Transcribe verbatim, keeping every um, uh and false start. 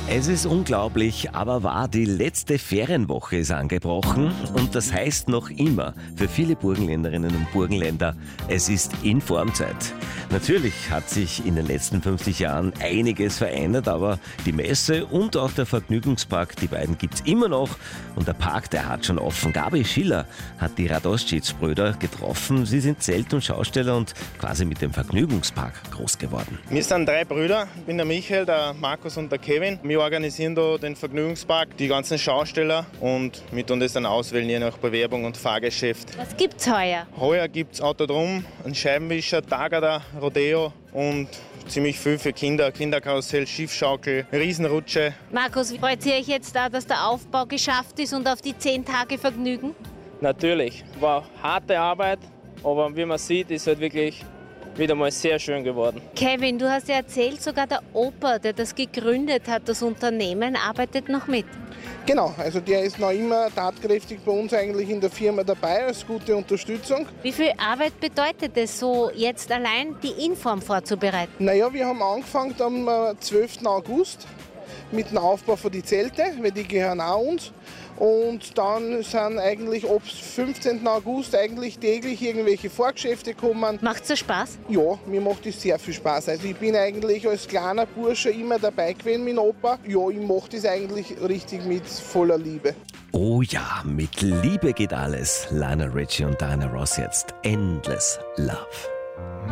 Es ist unglaublich, aber wahr, die letzte Ferienwoche ist angebrochen und das heißt noch immer für viele Burgenländerinnen und Burgenländer, es ist Informzeit. Natürlich hat sich in den letzten fünfzig Jahren einiges verändert, aber die Messe und auch der Vergnügungspark, die beiden gibt's immer noch und der Park, der hat schon offen. Gabi Schiller hat die Radoschitz-Brüder getroffen. Sie sind Zelt- und Schausteller und quasi mit dem Vergnügungspark groß geworden. Wir sind drei Brüder, ich bin der Michael, der Markus und der Kevin. Wir organisieren da den Vergnügungspark, die ganzen Schausteller und wir tun das dann auswählen, je nach Bewerbung und Fahrgeschäft. Was gibt's heuer? Heuer gibt es Autodrom, einen Scheibenwischer, Tagada, Rodeo und ziemlich viel für Kinder. Kinderkarussell, Schiffschaukel, Riesenrutsche. Markus, freut ihr euch jetzt da, dass der Aufbau geschafft ist und auf die zehn Tage Vergnügen? Natürlich, war harte Arbeit, aber wie man sieht, ist halt wirklich wieder mal sehr schön geworden. Kevin, du hast ja erzählt, sogar der Opa, der das gegründet hat, das Unternehmen, arbeitet noch mit. Genau, also der ist noch immer tatkräftig bei uns eigentlich in der Firma dabei als gute Unterstützung. Wie viel Arbeit bedeutet es so, jetzt allein die Inform vorzubereiten? Naja, wir haben angefangen am zwölften August mit dem Aufbau von die Zelte, weil die gehören auch uns. Und dann sind eigentlich ab fünfzehnten August eigentlich täglich irgendwelche Vorgeschäfte gekommen. Macht's dir Spaß? Ja, mir macht das sehr viel Spaß. Also ich bin eigentlich als kleiner Bursche immer dabei gewesen mit dem Opa. Ja, ich mache das eigentlich richtig mit voller Liebe. Oh ja, mit Liebe geht alles. Lionel Richie und Diana Ross jetzt. Endless Love.